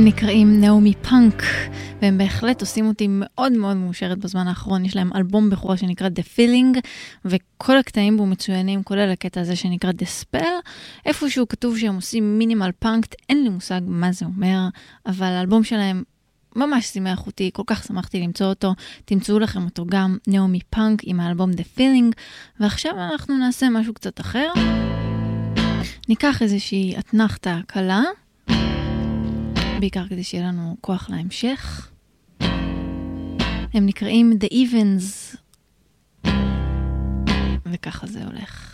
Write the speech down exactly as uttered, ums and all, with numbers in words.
נקראים נעמי פאנק, והם בהחלט עושים אותי מאוד מאוד מאושרת בזמן האחרון. יש להם אלבום בכורה שנקרא The Feeling, וכל הקטעים בו מצוינים, כולל הקטע הזה שנקרא The Spell. איפשהו כתוב שהם עושים מינימל פאנק, אין לי מושג מה זה אומר, אבל האלבום שלהם ממש שימח אותי, כל כך שמחתי למצוא אותו. תמצאו לכם אותו גם, נעמי פאנק עם האלבום The Feeling. ועכשיו אנחנו נעשה משהו קצת אחר. ניקח איזושהי אתנחתה קלה, בעיקר כדי שיהיה לנו כוח להמשך. הם נקראים The Evens, וככה זה הולך.